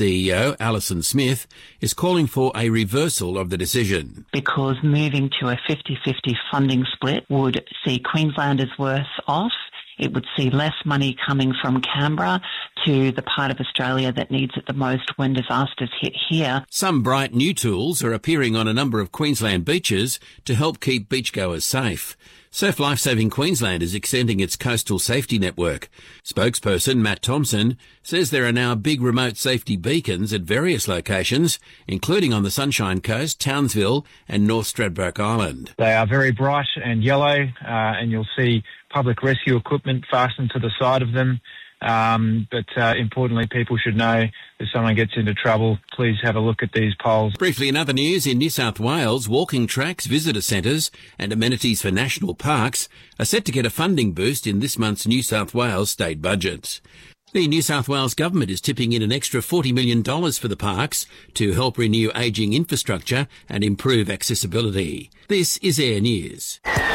CEO Alison Smith is calling for a reversal of the decision. Because moving to a 50-50 funding split would see Queenslanders worse off. It would see less money coming from Canberra to the part of Australia that needs it the most when disasters hit here. Some bright new tools are appearing on a number of Queensland beaches to help keep beachgoers safe. Surf Lifesaving Queensland is extending its coastal safety network. Spokesperson Matt Thompson says there are now big remote safety beacons at various locations, including on the Sunshine Coast, Townsville and North Stradbroke Island. They are very bright and yellow, and you'll see public rescue equipment fastened to the side of them. But importantly, people should know if someone gets into trouble, please have a look at these poles. Briefly, in other news, in New South Wales, walking tracks, visitor centres and amenities for national parks are set to get a funding boost in this month's New South Wales state budget. The New South Wales government is tipping in an extra $40 million for the parks to help renew ageing infrastructure and improve accessibility. This is Air News.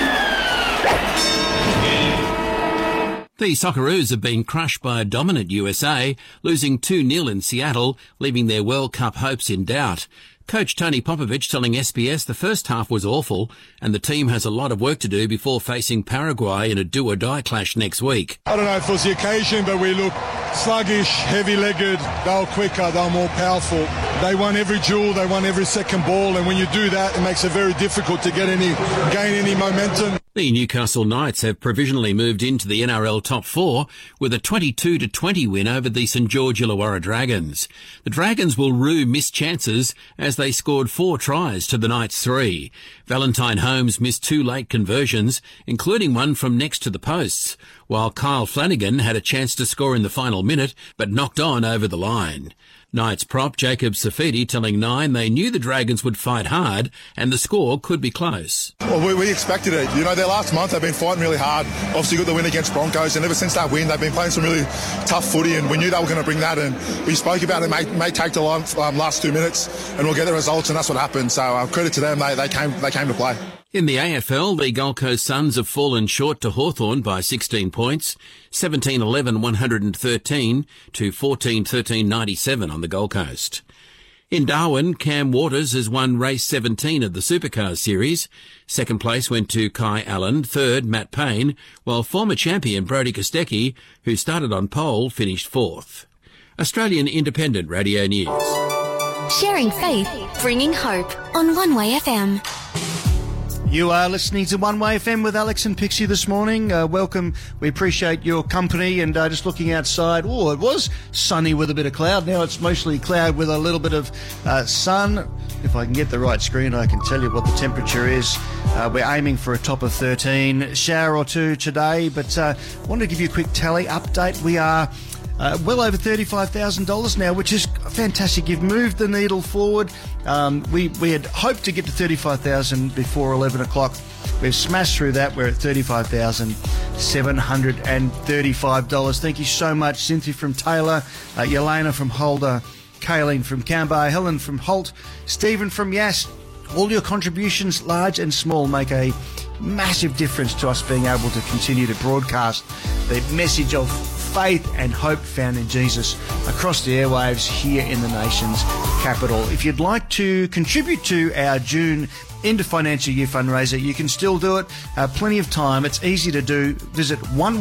The Socceroos have been crushed by a dominant USA, losing 2-0 in Seattle, leaving their World Cup hopes in doubt. Coach Tony Popovich telling SBS the first half was awful and the team has a lot of work to do before facing Paraguay in a do-or-die clash next week. I don't know if it was the occasion, but we looked sluggish, heavy-legged. They were quicker, they were more powerful. They won every duel, they won every second ball, and when you do that, it makes it very difficult to gain any momentum. The Newcastle Knights have provisionally moved into the NRL top 4 with a 22-20 win over the St George Illawarra Dragons. The Dragons will rue missed chances as they scored 4 tries to the Knights 3. Valentine Holmes missed 2 late conversions, including one from next to the posts, while Kyle Flanagan had a chance to score in the final minute but knocked on over the line. Knights prop Jacob Safidi telling Nine they knew the Dragons would fight hard and the score could be close. Well, we expected it. You know, their last month they've been fighting really hard. Obviously got the win against Broncos, and ever since that win they've been playing some really tough footy, and we knew they were going to bring that, and we spoke about it. May take the last 2 minutes and we'll get the results, and that's what happened. So credit to them, they came to play. In the AFL, the Gold Coast Suns have fallen short to Hawthorn by 16 points, 17-11-113 to 14-13-97 on the Gold Coast. In Darwin, Cam Waters has won race 17 of the Supercars series. Second place went to Kai Allen, third Matt Payne, while former champion Brodie Kostecki, who started on pole, finished fourth. Australian Independent Radio News. Sharing faith, bringing hope on One Way FM. You are listening to One Way FM with Alex and Pixie this morning. Welcome. We appreciate your company, and just looking outside. Oh, it was sunny with a bit of cloud. Now it's mostly cloud with a little bit of sun. If I can get the right screen, I can tell you what the temperature is. We're aiming for a top of 13. Shower or two today, but I want to give you a quick tally update. We are well over $35,000 now, which is fantastic. You've moved the needle forward. We had hoped to get to $35,000 before 11 o'clock. We've smashed through that. We're at $35,735. Thank you so much, Cynthia from Taylor, Yelena from Holder, Kayleen from Canberra, Helen from Holt, Stephen from Yass. All your contributions, large and small, make a massive difference to us being able to continue to broadcast the message of faith and hope found in Jesus across the airwaves here in the nation's capital. If you'd like to contribute to our June end of financial year fundraiser, you can still do it. Plenty of time. It's easy to do. Visit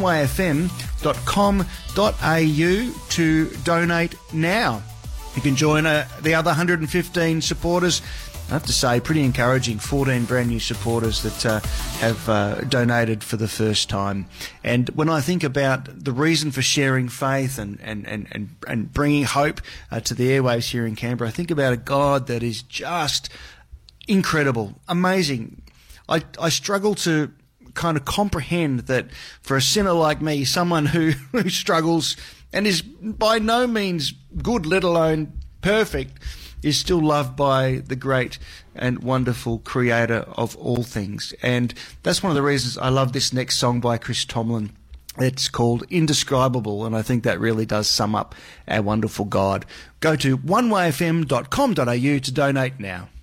onewayfm.com.au to donate now. You can join the other 115 supporters. I have to say, pretty encouraging, 14 brand new supporters that have donated for the first time. And when I think about the reason for sharing faith and bringing hope to the airwaves here in Canberra, I think about a God that is just incredible, amazing. I struggle to kind of comprehend that for a sinner like me, someone who struggles and is by no means good, let alone perfect, is still loved by the great and wonderful creator of all things. And that's one of the reasons I love this next song by Chris Tomlin. It's called Indescribable, and I think that really does sum up our wonderful God. Go to onewayfm.com.au to donate now.